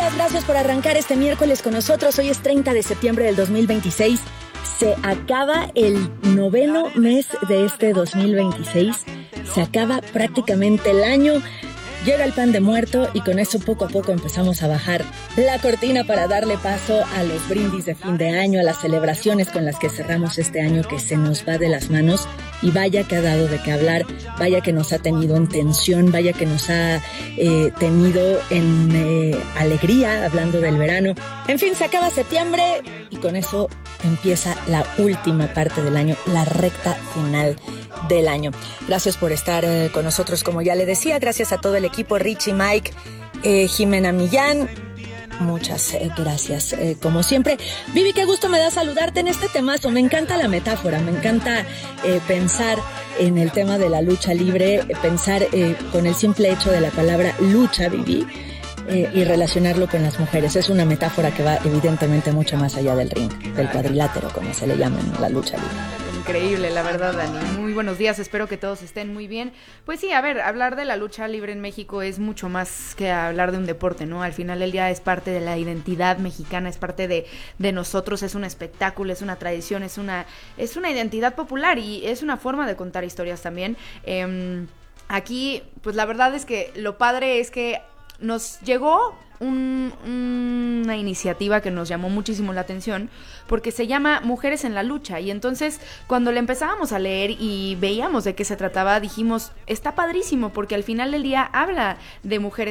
días, gracias por arrancar este miércoles con nosotros. Hoy es 30 de septiembre del 2026. Se acaba el 9º mes de este 2026. Se acaba prácticamente el año. Llega el pan de muerto y con eso poco a poco empezamos a bajar la cortina para darle paso a los brindis de fin de año, a las celebraciones con las que cerramos este año que se nos va de las manos. Y vaya que ha dado de qué hablar, vaya que nos ha tenido en tensión, vaya que nos ha tenido en alegría, hablando del verano. En fin, se acaba septiembre y con eso empieza la última parte del año, la recta final del año. Gracias por estar con nosotros, como ya le decía, gracias a todo el equipo, Richie, Mike, Jimena Millán. Muchas gracias, como siempre. Vivi, qué gusto me da saludarte en este temazo. Me encanta la metáfora, me encanta pensar en el tema de la lucha libre, pensar con el simple hecho de la palabra lucha, Vivi, y relacionarlo con las mujeres. Es una metáfora que va evidentemente mucho más allá del ring, del cuadrilátero, como se le llama en la lucha libre. Increíble, la verdad, Dani. Muy buenos días, espero que todos estén muy bien. Pues sí, a ver, hablar de la lucha libre en México es mucho más que hablar de un deporte, ¿no? Al final del día es parte de la identidad mexicana, es parte de nosotros, es un espectáculo, es una tradición, es una identidad popular y es una forma de contar historias también. Aquí, pues la verdad es que lo padre es que nos llegó una iniciativa que nos llamó muchísimo la atención porque se llama Mujeres en la Lucha, y entonces cuando le empezábamos a leer y veíamos de qué se trataba, dijimos, está padrísimo porque al final del día habla de mujeres